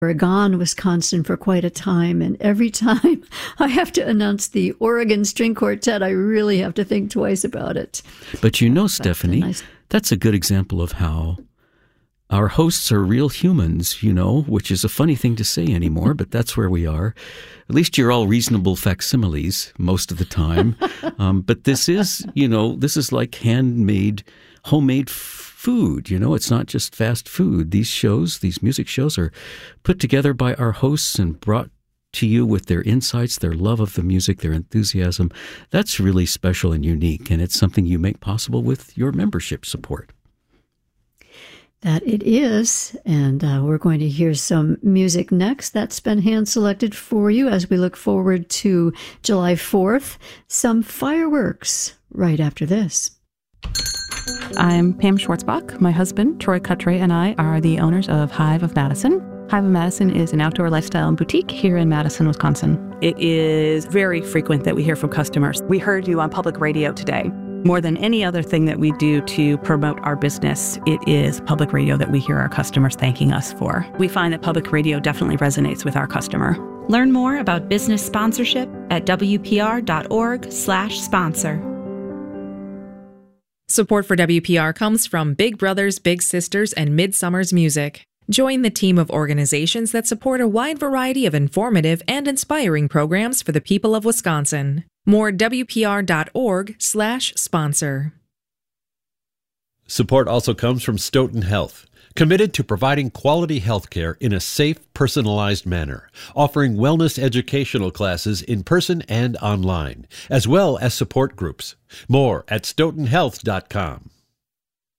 Oregon, Wisconsin for quite a time. And every time I have to announce the Oregon String Quartet, I really have to think twice about it. But Stephanie, that's a good example of how our hosts are real humans, which is a funny thing to say anymore, but that's where we are. At least you're all reasonable facsimiles most of the time. But this is like homemade food. It's not just fast food. These music shows are put together by our hosts and brought to you with their insights, their love of the music, their enthusiasm. That's really special and unique, and it's something you make possible with your membership support. That it is, and we're going to hear some music next that's been hand-selected for you as we look forward to July 4th. Some fireworks right after this. I'm Pam Schwartzbach. My husband, Troy Cutray, and I are the owners of Hive of Madison. Hive of Madison is an outdoor lifestyle boutique here in Madison, Wisconsin. It is very frequent that we hear from customers. We heard you on public radio today. More than any other thing that we do to promote our business, it is public radio that we hear our customers thanking us for. We find that public radio definitely resonates with our customer. Learn more about business sponsorship at wpr.org/sponsor. Support for WPR comes from Big Brothers Big Sisters and Midsummer's Music. Join the team of organizations that support a wide variety of informative and inspiring programs for the people of Wisconsin. More at wpr.org/sponsor. Support also comes from Stoughton Health, committed to providing quality health care in a safe, personalized manner, offering wellness educational classes in person and online, as well as support groups. More at stoughtonhealth.com.